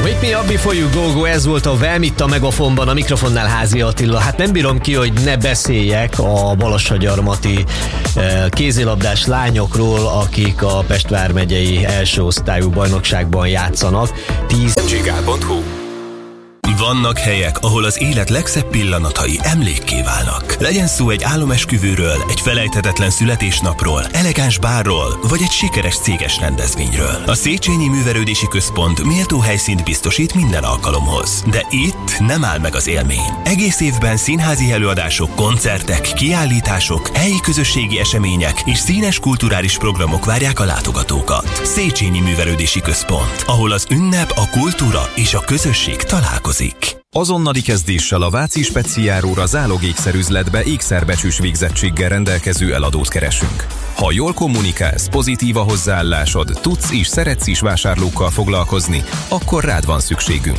Wake me up before you go, go, ez volt a Velm itt a Megafonban, a mikrofonnál Házi Attila. Hát nem bírom ki, hogy ne beszéljek a balassagyarmati kézilabdás lányokról, akik a Pest vármegyei első osztályú bajnokságban játszanak. Csigál.hu. Vannak helyek, ahol az élet legszebb pillanatai emlékké válnak. Legyen szó egy álomesküvőről, egy felejthetetlen születésnapról, elegáns bárról, vagy egy sikeres céges rendezvényről. A Széchenyi Művelődési Központ méltó helyszínt biztosít minden alkalomhoz. De itt nem áll meg az élmény. Egész évben színházi előadások, koncertek, kiállítások, helyi közösségi események és színes kulturális programok várják a látogatókat. Széchenyi Művelődési Központ, ahol az ünnep, a kultúra és a közösség találkozik. Azonnali kezdéssel a Váci Speciáróra zálogékszerüzletbe ékszerbecsűs végzettséggel rendelkező eladót keresünk. Ha jól kommunikálsz, pozitív a hozzáállásod, tudsz és szeretsz is vásárlókkal foglalkozni, akkor rád van szükségünk.